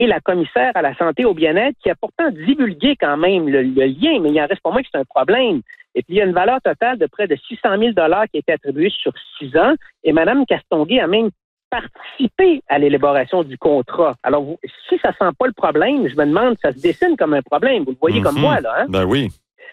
et la commissaire à la santé et au bien-être qui a pourtant divulgué quand même le lien, mais il en reste pour moi que c'est un problème. Et puis, il y a une valeur totale de près de 600 000 $ qui a été attribuée sur 6 ans. Et Mme Castonguay a même participé à l'élaboration du contrat. Alors, si ça sent pas le problème, je me demande, ça se dessine comme un problème. Vous le voyez comme moi, là. Hein? Ben oui.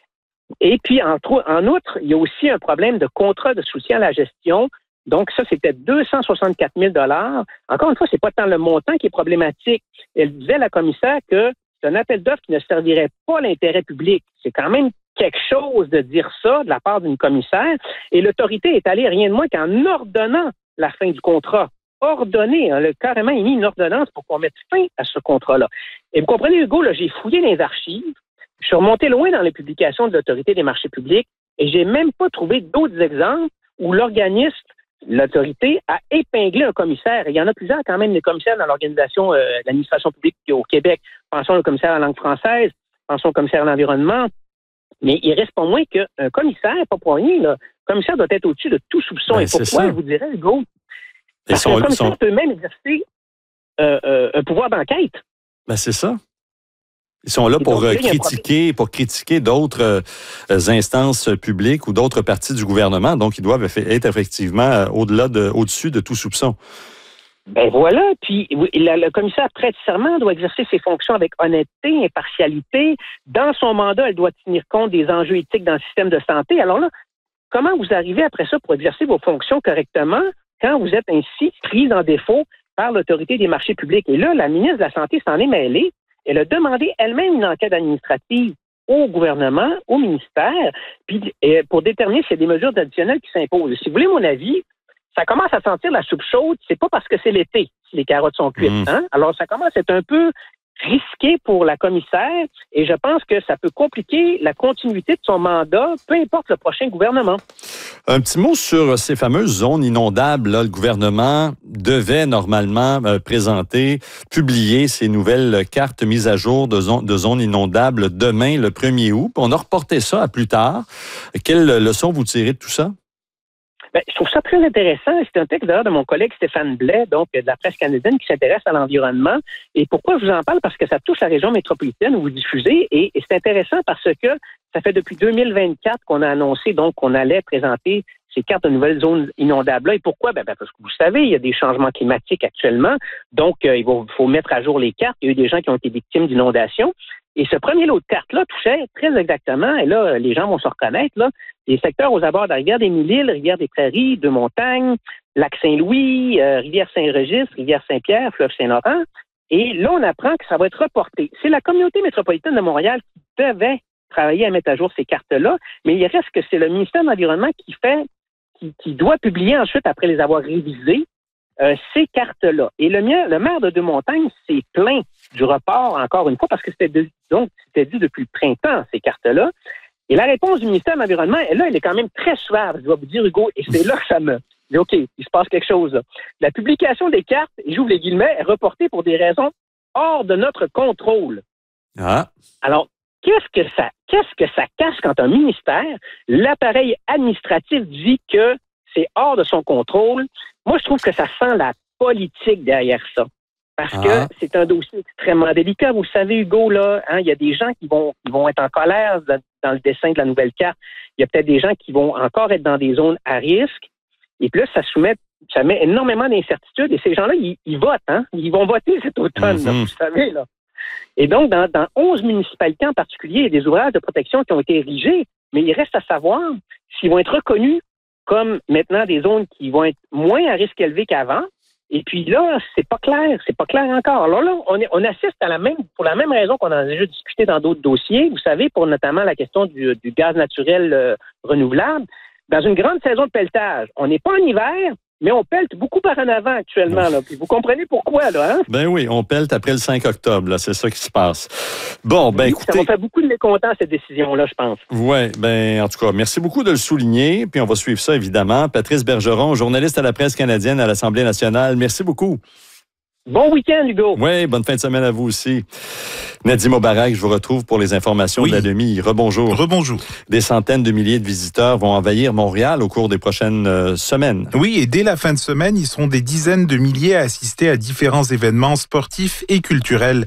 Et puis, en outre, il y a aussi un problème de contrat de soutien à la gestion. Donc, ça, c'était 264 000 $. Encore une fois, c'est pas tant le montant qui est problématique. Elle disait, la commissaire, que c'est un appel d'offres qui ne servirait pas l'intérêt public. C'est quand même quelque chose de dire ça de la part d'une commissaire. Et l'autorité est allée rien de moins qu'en ordonnant la fin du contrat. Ordonné, elle a carrément émis une ordonnance pour qu'on mette fin à ce contrat-là. Et vous comprenez, Hugo, là, j'ai fouillé les archives, je suis remonté loin dans les publications de l'Autorité des marchés publics et j'ai même pas trouvé d'autres exemples où l'organisme, l'autorité, a épinglé un commissaire. Et il y en a plusieurs quand même, des commissaires dans l'organisation de l'administration publique au Québec. Pensons au commissaire à la langue française, pensons au commissaire à l'environnement. Mais il reste pas moins qu'un commissaire, pas pour rien, là, le commissaire doit être au-dessus de tout soupçon. Ben, et pourquoi, je vous dirais, Hugo? Parce qu'un commissaire peut même exercer un pouvoir d'enquête. Ben, c'est ça. Ils sont là pour critiquer d'autres instances publiques ou d'autres parties du gouvernement. Donc, ils doivent être effectivement au-dessus de tout soupçon. Ben voilà. Puis, le commissaire prête serment doit exercer ses fonctions avec honnêteté, impartialité. Dans son mandat, elle doit tenir compte des enjeux éthiques dans le système de santé. Alors là, comment vous arrivez après ça pour exercer vos fonctions correctement quand vous êtes ainsi pris en défaut par l'Autorité des marchés publics? Et là, la ministre de la Santé s'en est mêlée. Elle a demandé elle-même une enquête administrative au gouvernement, au ministère, puis pour déterminer s'il y a des mesures additionnelles qui s'imposent. Si vous voulez mon avis, ça commence à sentir la soupe chaude. C'est pas parce que c'est l'été si les carottes sont cuites. Hein? Alors, ça commence à être un peu risqué pour la commissaire et je pense que ça peut compliquer la continuité de son mandat, peu importe le prochain gouvernement. Un petit mot sur ces fameuses zones inondables. Là, le gouvernement devait normalement publier ces nouvelles cartes mises à jour de zones inondables demain, le 1er août. On a reporté ça à plus tard. Quelle leçon vous tirez de tout ça? Ben, je trouve ça très intéressant. C'est un texte d'ailleurs de mon collègue Stéphane Blais, donc de la presse canadienne, qui s'intéresse à l'environnement. Et pourquoi je vous en parle? Parce que ça touche la région métropolitaine où vous diffusez. Et c'est intéressant parce que ça fait depuis 2024 qu'on a annoncé donc qu'on allait présenter ces cartes de nouvelles zones inondables-là. Et pourquoi? Ben, parce que vous savez, il y a des changements climatiques actuellement. Donc, il faut mettre à jour les cartes. Il y a eu des gens qui ont été victimes d'inondations. Et ce premier lot de cartes-là touchait très exactement, et là, les gens vont se reconnaître, là, les secteurs aux abords de la Rivière-des-Mille-Îles, Rivière-des-Prairies, Deux-Montagnes, Lac-Saint-Louis, Rivière-Saint-Registre, Rivière-Saint-Pierre, Fleuve-Saint-Laurent. Et là, on apprend que ça va être reporté. C'est la communauté métropolitaine de Montréal qui devait travailler à mettre à jour ces cartes-là, mais il reste que c'est le ministère de l'Environnement qui doit publier ensuite, après les avoir révisées, ces cartes-là. Et le maire de Deux-Montagnes s'est plaint du report, encore une fois, parce que c'était dû depuis le printemps, ces cartes-là. Et la réponse du ministère de l'Environnement, elle est quand même très suave, je dois vous dire, Hugo, et c'est là que ça me dit, OK, il se passe quelque chose là. La publication des cartes, et j'ouvre les guillemets, est reportée pour des raisons hors de notre contrôle. Ah. Alors, qu'est-ce que ça cache quand un ministère, l'appareil administratif dit que c'est hors de son contrôle? Moi, je trouve que ça sent la politique derrière ça. Parce que c'est un dossier extrêmement délicat. Vous le savez, Hugo, là, hein, il y a des gens qui vont être en colère dans le dessin de la nouvelle carte. Il y a peut-être des gens qui vont encore être dans des zones à risque. Et puis là, ça met énormément d'incertitudes. Et ces gens-là, ils votent, hein? Ils vont voter cet automne, là, vous savez, là. Et donc, dans 11 municipalités en particulier, il y a des ouvrages de protection qui ont été érigés. Mais il reste à savoir s'ils vont être reconnus comme maintenant des zones qui vont être moins à risque élevé qu'avant. Et puis là, c'est pas clair encore. Alors là, on assiste pour la même raison qu'on en a déjà discuté dans d'autres dossiers. Vous savez, pour notamment la question du gaz naturel renouvelable. Dans une grande saison de pelletage, on n'est pas en hiver, mais on pelte beaucoup par en avant actuellement. Là. Puis vous comprenez pourquoi, là, hein? Ben oui, on pelte après le 5 octobre, là, c'est ça qui se passe. Bon, ben écoutez... Ça va faire beaucoup de mécontents, cette décision-là, je pense. Oui, ben en tout cas, merci beaucoup de le souligner, puis on va suivre ça, évidemment. Patrice Bergeron, journaliste à la presse canadienne à l'Assemblée nationale, merci beaucoup. Bon week-end, Hugo. Oui, bonne fin de semaine à vous aussi. Nadim Obarak, je vous retrouve pour les informations de la demi. Rebonjour. Rebonjour. Des centaines de milliers de visiteurs vont envahir Montréal au cours des prochaines semaines. Oui, et dès la fin de semaine, ils seront des dizaines de milliers à assister à différents événements sportifs et culturels.